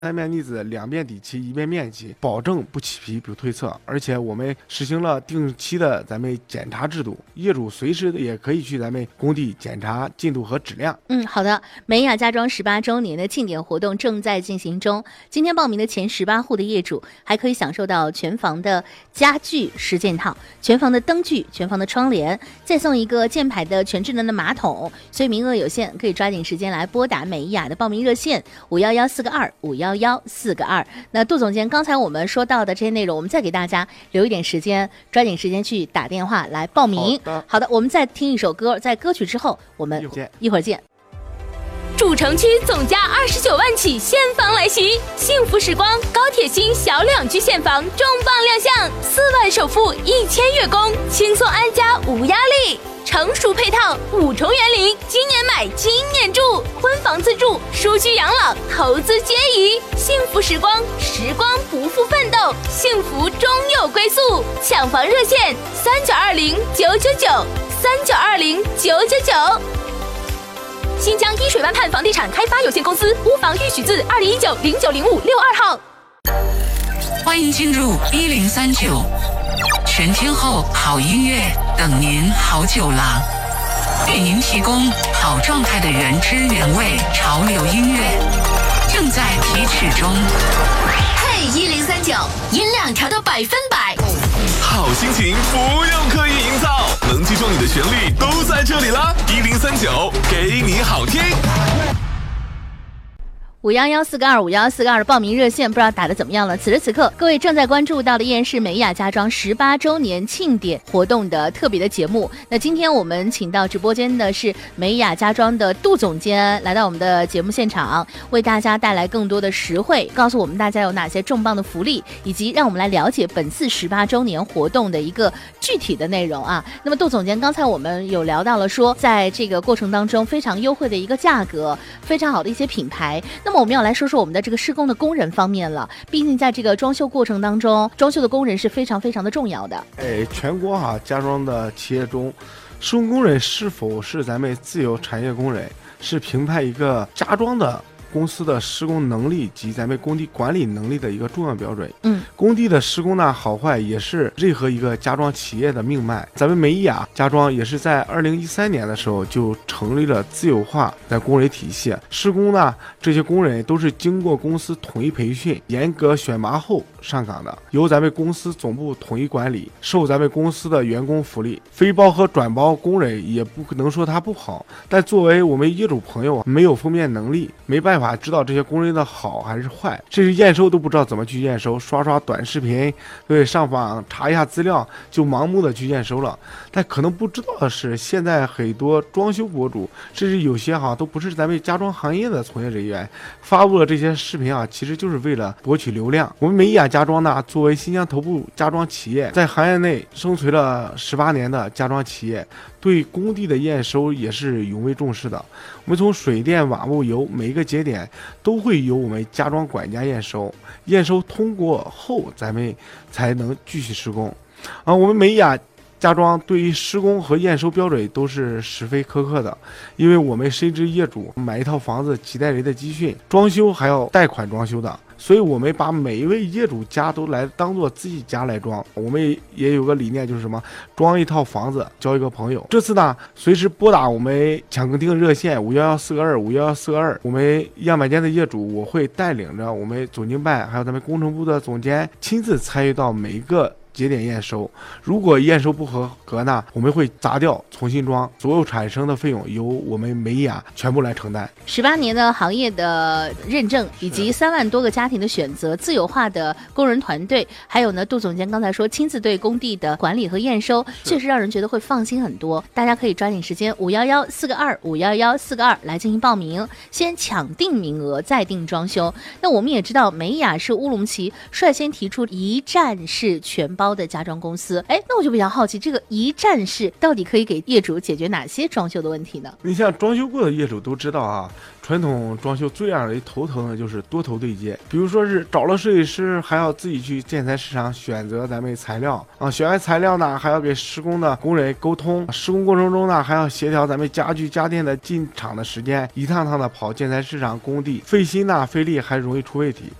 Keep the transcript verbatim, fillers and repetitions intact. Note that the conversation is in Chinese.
三面腻子，两遍底漆，一遍面漆，保证不起皮不褪色。而且我们实行了定期的咱们检查制度，业主随时也可以去咱们工地检查进度和质量。 嗯，好的。美雅家装十八周年的庆典活动正在进行中，今天报名的前十八户的业主还可以享受到全房的家具十件套、全房的灯具、全房的窗帘，再送一个箭牌的全智能的马桶。所以名额有限，可以抓紧时间来拨打美雅的报名热线五幺幺四个二五幺幺四个二。那杜总监，刚才我们说到的这些内容，我们再给大家留一点时间，抓紧时间去打电话来报名。 好的， 好的，我们再听一首歌，在歌曲之后我们一会儿见一会儿见。 主城区总价二十九万起现房来袭，幸福时光高铁新小两居现房重磅亮相，四万首付，一千月供，轻松安家无压力。成熟配套，五重园林，今年买今年住，婚房自住，舒居养老，投资皆宜。幸福时光，时光不负奋斗，幸福终有归宿。抢房热线三九二零九九九三九二零九九九。新疆一水湾畔房地产开发有限公司屋房预许字二零一九零九零五六二号。 欢迎进入一零三九，全天候好音乐等您好久啦！给您提供好状态的原汁原味潮流音乐，正在提取中。 嘿，一零三九，音量调到百分百。 好心情不用刻意营造，能击中你的旋律都在这里啦！一零三九，给你好听。 五幺幺四个二五幺幺四个二的报名热线，不知道打得怎么样了？此时此刻，各位正在关注到的依然是美雅家装十八周年庆典活动的特别的节目。那今天我们请到直播间的是美雅家装的杜总监，来到我们的节目现场，为大家带来更多的实惠，告诉我们大家有哪些重磅的福利，以及让我们来了解本次十八周年活动的一个具体的内容啊。那么杜总监，刚才我们有聊到了说，在这个过程当中非常优惠的一个价格，非常好的一些品牌。那么我们要来说说我们的这个施工的工人方面了，毕竟在这个装修过程当中，装修的工人是非常非常的重要的。 哎，全国哈、啊、家装的企业中，施工工人是否是咱们自有产业工人，是评判一个家装的公司的施工能力及咱们工地管理能力的一个重要标准。 嗯， 工地的施工呢好坏也是任何一个家装企业的命脉。咱们美雅家装也是在二零一三年的时候就成立了自有化的工人体系，施工呢这些工人都是经过公司统一培训、严格选拔后上岗的，由咱们公司总部统一管理，受咱们公司的员工福利。非包和转包工人也不能说他不好，但作为我们业主朋友没有分辨能力，没办法知道这些工人的好还是坏，甚至验收都不知道怎么去验收，刷刷短视频，对，上网查一下资料就盲目的去验收了。但可能不知道的是，现在很多装修博主，甚至有些哈都不是咱们家装行业的从业人员，发布了这些视频啊，其实就是为了博取流量。我们美雅家装呢，作为新疆头部家装企业，在行业内生存了十八年的家装企业，对工地的验收也是永为重视的。我们从水电、瓦木、油每一个节点都会由我们家装管家验收，验收通过后，咱们才能继续施工。啊，我们美雅家装对于施工和验收标准都是十分苛刻的，因为我们深知业主买一套房子几代人的积蓄，装修还要贷款装修的，所以我们把每一位业主家都来当做自己家来装。我们也有个理念，就是什么，装一套房子交一个朋友。这次呢，随时拨打我们抢更订热线五幺幺四个二五幺幺四个二，我们样板间的业主，我会带领着我们总经办还有咱们工程部的总监亲自参与到每一个节点验收。如果验收不合格呢，我们会砸掉重新装，所有产生的费用由我们美雅全部来承担。 十八年的行业的认证，以及三万多个家庭的选择，自有化的工人团队，还有呢，杜总监刚才说亲自对工地的管理和验收，确实让人觉得会放心很多。大家可以抓紧时间，五幺幺四个二五幺幺四个二来进行报名，先抢定名额，再定装修。那我们也知道，美雅是乌鲁木齐率先提出一站式全包包的家装公司。哎，那我就比较好奇，这个一站式到底可以给业主解决哪些装修的问题呢？ 你像装修过的业主都知道啊，传统装修最让人头疼的就是多头对接，比如说是找了设计师，还要自己去建材市场选择咱们材料啊，选完材料呢，还要给施工的工人沟通，施工过程中呢，还要协调咱们家具家电的进场的时间，一趟趟的跑建材市场工地，费心呐费力，还容易出问题。